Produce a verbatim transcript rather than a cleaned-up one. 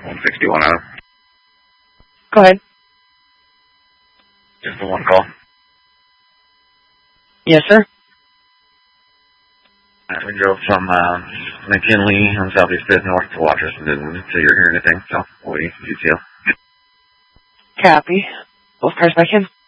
one sixty-one Adam. Go ahead. Just the one call. Yes, sir. Uh, we drove from uh, McKinley on Southeast fifth North to Waters and didn't see or hear anything, so we G T O. Copy. Both cars back in.